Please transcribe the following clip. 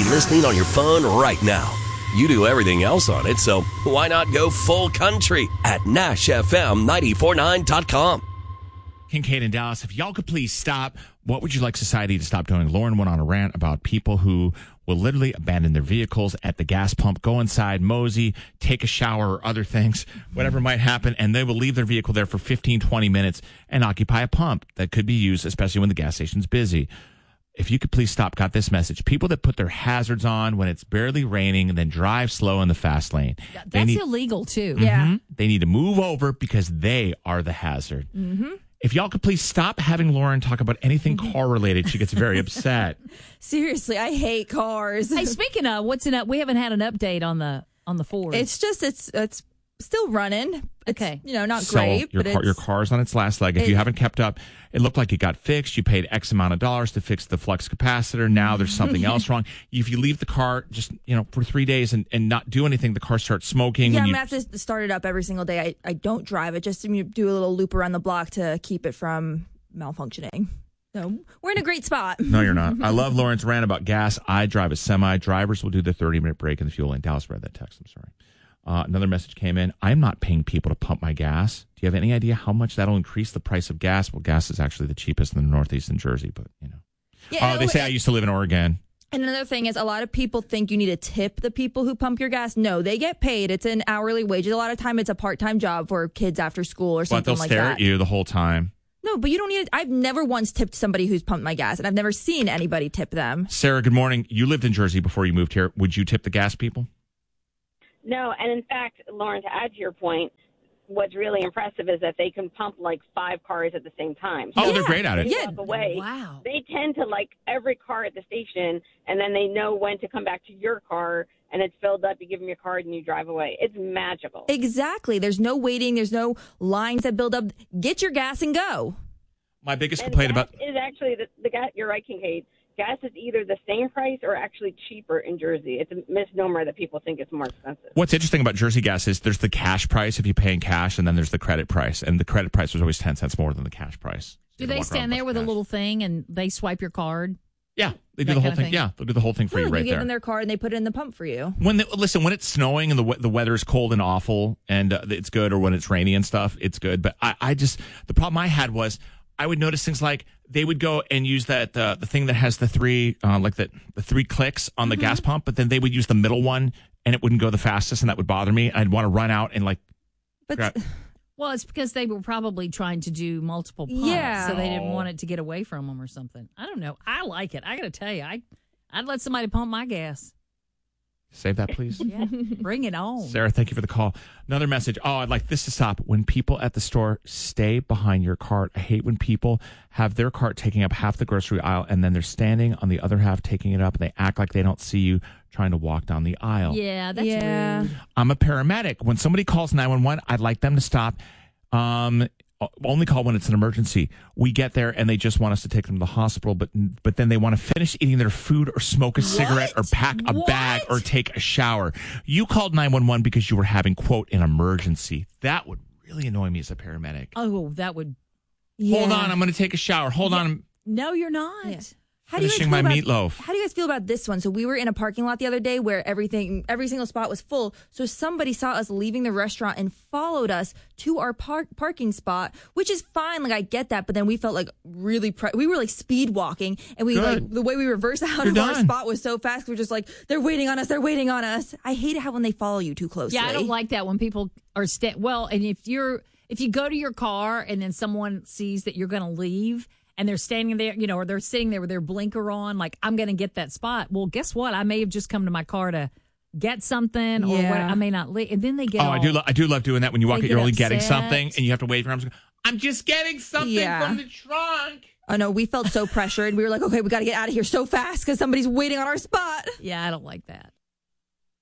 listening on your phone right now. You do everything else on it, so why not go full country at NashFM949.com. Kincaid in Dallas, if y'all could please stop, what would you like society to stop doing? Lauren went on a rant about people who will literally abandon their vehicles at the gas pump, go inside, mosey, take a shower or other things, whatever might happen, and they will leave their vehicle there for 15, 20 minutes and occupy a pump that could be used, especially when the gas station's busy. If you could please stop, got this message. People that put their hazards on when it's barely raining and then drive slow in the fast lane. That's illegal, too. Yeah. They need to move over because they are the hazard. Mm-hmm. If y'all could please stop having Lauren talk about anything car-related, she gets very upset. Seriously, I hate cars. Hey, speaking of, what's in up? We haven't had an update on the Ford. It's still running. Okay. It's, not great. Your car's on its last leg. If you haven't kept up, it looked like it got fixed. You paid X amount of dollars to fix the flux capacitor. Now there's something else wrong. If you leave the car just, for 3 days and not do anything, the car starts smoking. Yeah, I'm going to have to start it up every single day. I don't drive it, just to do a little loop around the block to keep it from malfunctioning. So we're in a great spot. No, you're not. I love Lauren's rant about gas. I drive a semi. Drivers will do the 30-minute break in the fuel lane. Dallas read that text. I'm sorry. Another message came in. I'm not paying people to pump my gas. Do you have any idea how much that'll increase the price of gas? Well, gas is actually the cheapest in the Northeast and Jersey, but Yeah, they say I used to live in Oregon. And another thing is, a lot of people think you need to tip the people who pump your gas. No, they get paid. It's an hourly wage. A lot of time it's a part-time job for kids after school or something like that. But they'll stare at you the whole time. No, but you don't need it. I've never once tipped somebody who's pumped my gas, and I've never seen anybody tip them. Sarah, good morning. You lived in Jersey before you moved here. Would you tip the gas people? No, and in fact, Lauren, to add to your point, what's really impressive is that they can pump like 5 cars at the same time. So they're great at it. Yeah. Walk away. Wow. They tend to like every car at the station, and then they know when to come back to your car, and it's filled up. You give them your card, and you drive away. It's magical. Exactly. There's no waiting. There's no lines that build up. Get your gas and go. My biggest complaint about is actually the gas. You're right, Kincaid. Gas is either the same price or actually cheaper in Jersey. It's a misnomer that people think it's more expensive. What's interesting about Jersey gas is there's the cash price if you pay in cash, and then there's the credit price. And the credit price was always 10 cents more than the cash price. Do they stand there with a little thing and they swipe your card? Yeah, they do the whole thing. Yeah, they'll do the whole thing for you right there. You give them their card and they put it in the pump for you. When it's snowing and the weather is cold and awful and it's good, or when it's rainy and stuff, it's good. But the problem I had was I would notice things like they would go and use that the thing that has the 3 the 3 clicks on the gas pump, but then they would use the middle one and it wouldn't go the fastest, and that would bother me. I'd want to run out and Well, it's because they were probably trying to do multiple pumps, so they didn't want it to get away from them or something. I don't know. I like it. I got to tell you, I'd let somebody pump my gas. Save that, please. Yeah, bring it on. Sarah, thank you for the call. Another message. Oh, I'd like this to stop. When people at the store stay behind your cart, I hate when people have their cart taking up half the grocery aisle and then they're standing on the other half taking it up, and they act like they don't see you trying to walk down the aisle. Yeah, that's rude. I'm a paramedic. When somebody calls 911, I'd like them to stop. Only call when it's an emergency. We get there and they just want us to take them to the hospital, but then they want to finish eating their food or smoke a cigarette or pack a bag or take a shower. You called 911 because you were having, quote, an emergency. That would really annoy me as a paramedic. Oh, that would. Hold on, I'm going to take a shower. Hold on. No, you're not. Yeah. Finishing my meatloaf. How do you guys feel about this one? So we were in a parking lot the other day where every single spot was full. So somebody saw us leaving the restaurant and followed us to our parking spot, which is fine. Like, I get that. But then we felt like really, we were like speed walking, and the way we reversed out of our spot was so fast. We were just like, they're waiting on us. They're waiting on us. I hate it when they follow you too closely. Yeah, I don't like that when people are and if you go to your car and then someone sees that you're going to leave, and they're standing there, or they're sitting there with their blinker on, like, I'm going to get that spot. Well, guess what? I may have just come to my car to get something, or what, I may not leave. And then they get I do love doing that when you walk in, you're only getting something, and you have to wave your arms. I'm just getting something from the trunk. Oh, no, we felt so pressured. We were like, okay, we got to get out of here so fast because somebody's waiting on our spot. Yeah, I don't like that.